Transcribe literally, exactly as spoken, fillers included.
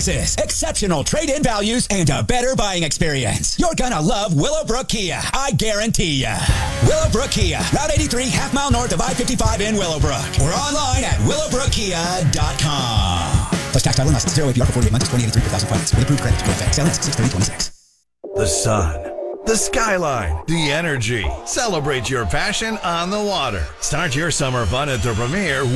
Exceptional trade-in values and a better buying experience. You're gonna love Willowbrook Kia, I guarantee ya. Willowbrook Kia, Route eighty-three, half mile north of I fifty-five in Willowbrook. Or online at willowbrook kia dot com. Plus tax, title, and license. Zero A P R for forty-eight months, twenty eighty-three per thousand finance. With approved credit to effect. Sale ends six thirty twenty-six. The sun, the skyline, the energy. Celebrate your passion on the water. Start your summer fun at the Premier